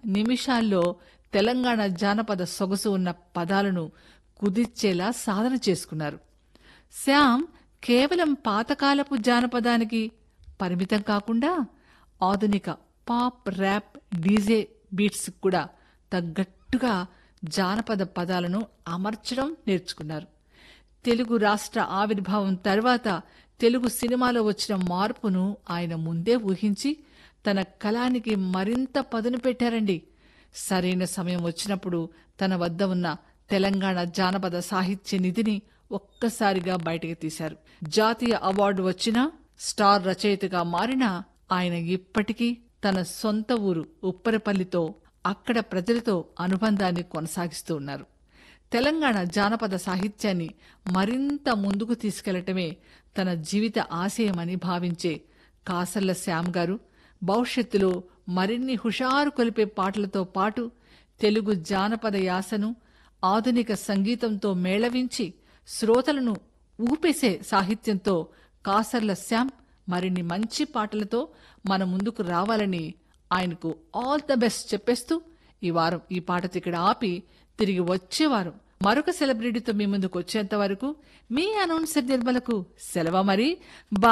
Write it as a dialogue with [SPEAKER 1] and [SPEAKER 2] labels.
[SPEAKER 1] నిమిషాల్లో తెలంగాణ జానపద సొగసు ఉన్న పదాలను కుదిర్చేలా సాధన చేసుకున్నారు. శ్యామ్ కేవలం పాతకాలపు జానపదానికి పరిమితం కాకుండా ఆధునిక పాప్, ర్యాప్, డీజే బీట్స్ కూడా తగ్గట్టుగా జానపద పదాలను అమర్చడం నేర్చుకున్నారు. తెలుగు రాష్ట్ర ఆవిర్భావం తర్వాత తెలుగు సినిమాలో వచ్చిన మార్పును ఆయన ముందే ఊహించి తన కళానికి మరింత పదును పెట్టారండి. సరైన సమయం వచ్చినప్పుడు తన వద్ద ఉన్న తెలంగాణ జానపద సాహిత్య నిధిని ఒక్కసారిగా బయటకు తీశారు. జాతీయ అవార్డు వచ్చినా, స్టార్ రచయితగా మారినా ఆయన ఇప్పటికీ తన సొంత ఊరు ఉప్పరపల్లితో, అక్కడ ప్రజలతో అనుబంధాన్ని కొనసాగిస్తూ ఉన్నారు. తెలంగాణ జానపద సాహిత్యాన్ని మరింత ముందుకు తీసుకెళ్లటమే తన జీవిత ఆశయమని భావించే కాసర్ల శ్యామ్ గారు భవిష్యత్తులో మరిన్ని హుషారు కొలిపే పాటలతో పాటు తెలుగు జానపద యాసను ఆధునిక సంగీతంతో మేళవించి శ్రోతలను ఊపేసే సాహిత్యంతో కాసర్ల శ్యామ్ మరిన్ని మంచి పాటలతో మన ముందుకు రావాలని ఆయనకు ఆల్ ద బెస్ట్ చెప్పేస్తూ ఈ వారం ఈ పాటతో ఇక్కడ ఆపి తిరిగి వచ్చే వారం మరొక సెలబ్రిటీతో మీ ముందుకు వచ్చేంత వరకు మీ అనౌన్సర్ నిర్మలకు సెలవు. మరి